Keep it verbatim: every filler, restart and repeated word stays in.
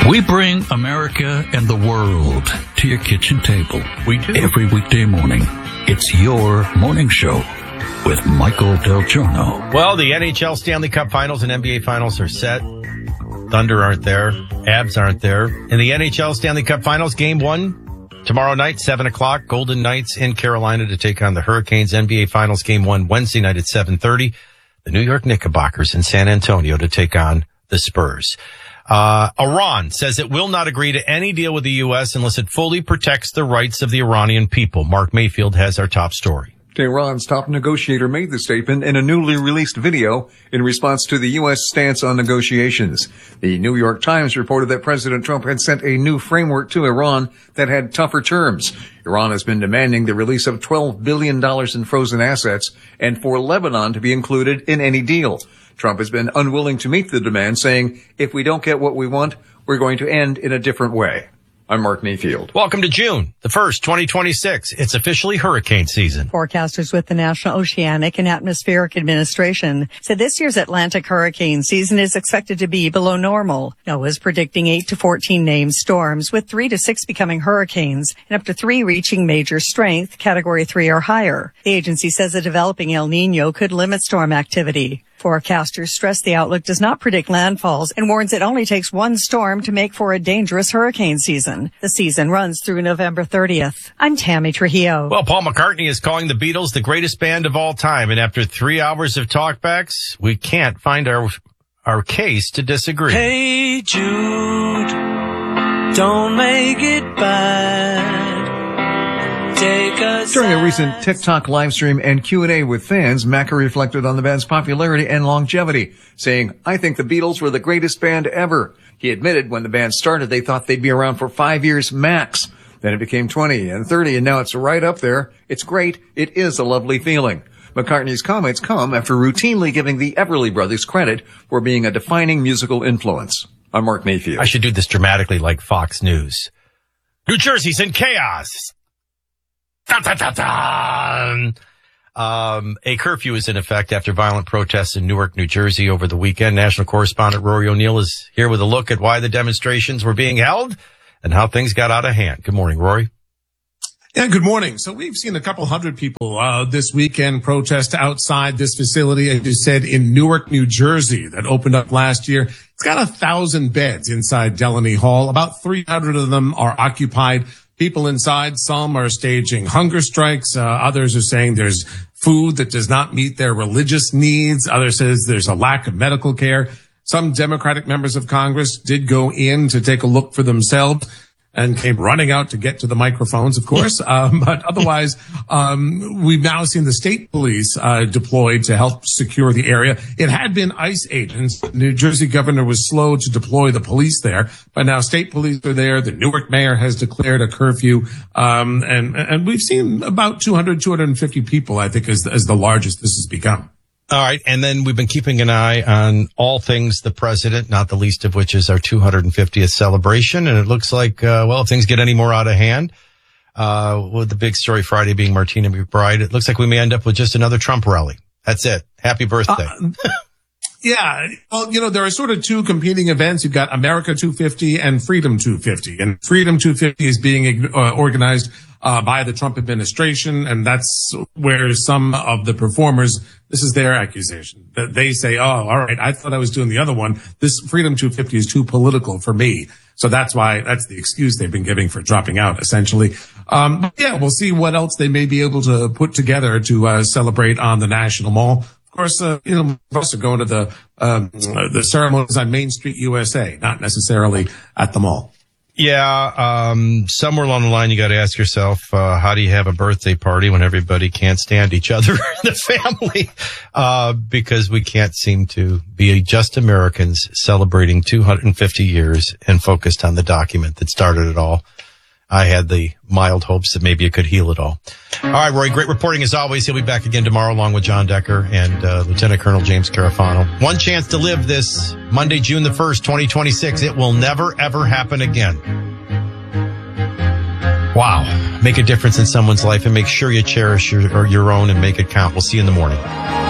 We bring America and the world to your kitchen table. We do. Every weekday morning. It's your morning show with Michael Del Giorno. Well, the N H L Stanley Cup Finals and N B A Finals are set. Thunder aren't there. Avs aren't there. In the N H L Stanley Cup Finals, game one, tomorrow night, seven o'clock, Golden Knights in Carolina to take on the Hurricanes. N B A Finals, game one, Wednesday night at seven thirty. The New York Knickerbockers in San Antonio to take on the Spurs. Uh, Iran says it will not agree to any deal with the U S unless it fully protects the rights of the Iranian people. Mark Mayfield has our top story. Tehran's top negotiator made the statement in a newly released video in response to the U S stance on negotiations. The New York Times reported that President Trump had sent a new framework to Iran that had tougher terms. Iran has been demanding the release of twelve billion dollars in frozen assets and for Lebanon to be included in any deal. Trump has been unwilling to meet the demand, saying, if we don't get what we want, we're going to end in a different way. I'm Mark Mayfield. Welcome to June, the first, twenty twenty-six. It's officially hurricane season. Forecasters with the National Oceanic and Atmospheric Administration said this year's Atlantic hurricane season is expected to be below normal. NOAA is predicting eight to fourteen named storms, with three to six becoming hurricanes and up to three reaching major strength, category three or higher. The agency says a developing El Nino could limit storm activity. Forecasters stress the outlook does not predict landfalls and warns it only takes one storm to make for a dangerous hurricane season. The season runs through November thirtieth. I'm Tammy Trujillo. Well, Paul McCartney is calling the Beatles the greatest band of all time. And after three hours of talkbacks, we can't find our our case to disagree. Hey, Jude, don't make it bad. Take a During a recent TikTok live stream and Q and A with fans, Macca reflected on the band's popularity and longevity, saying, I think the Beatles were the greatest band ever. He admitted when the band started, they thought they'd be around for five years max. Then it became twenty and thirty, and now it's right up there. It's great. It is a lovely feeling. McCartney's comments come after routinely giving the Everly Brothers credit for being a defining musical influence. I'm Mark Mayfield. I should do this dramatically like Fox News. New Jersey's in chaos. Dun, dun, dun, dun. Um, a curfew is in effect after violent protests in Newark, New Jersey over the weekend. National correspondent Rory O'Neill is here with a look at why the demonstrations were being held and how things got out of hand. Good morning, Rory. Yeah, good morning. So we've seen a couple hundred people uh this weekend protest outside this facility, as you said, in Newark, New Jersey, that opened up last year. It's got a thousand beds inside Delaney Hall. About three hundred of them are occupied. People inside, some are staging hunger strikes. Uh, others are saying there's food that does not meet their religious needs. Others says there's a lack of medical care. Some Democratic members of Congress did go in to take a look for themselves and came running out to get to the microphones, of course. Um, but otherwise, um, we've now seen the state police uh, deployed to help secure the area. It had been ICE agents. The New Jersey governor was slow to deploy the police there, but now state police are there. The Newark mayor has declared a curfew. Um, and, and we've seen about two hundred, two hundred fifty people, I think, as, as the largest this has become. All right. And then we've been keeping an eye on all things the president, not the least of which is our two hundred fiftieth celebration. And it looks like, uh, well, if things get any more out of hand, uh, with the big story Friday being Martina McBride, it looks like we may end up with just another Trump rally. That's it. Happy birthday. Uh, yeah. Well, you know, there are sort of two competing events. You've got America two fifty and Freedom two fifty. And Freedom two fifty is being uh, organized Uh, by the Trump administration, and that's where some of the performers, this is their accusation, that they say, oh, all right, I thought I was doing the other one. This Freedom two fifty is too political for me. So that's why, that's the excuse they've been giving for dropping out, essentially. Um, but yeah, we'll see what else they may be able to put together to uh, celebrate on the National Mall. Of course, uh, you know, most of us are going to the, um, the ceremonies on Main Street, U S A, not necessarily at the mall. Yeah, um, somewhere along the line, you got to ask yourself, uh, how do you have a birthday party when everybody can't stand each other in the family? Uh, because we can't seem to be just Americans celebrating two hundred fifty years and focused on the document that started it all. I had the mild hopes that maybe it could heal it all. All right, Rory, great reporting as always. He'll be back again tomorrow along with John Decker and uh, Lieutenant Colonel James Carafano. One chance to live this Monday, June the first, twenty twenty-six. It will never, ever happen again. Wow. Make a difference in someone's life and make sure you cherish your, or your own and make it count. We'll see you in the morning.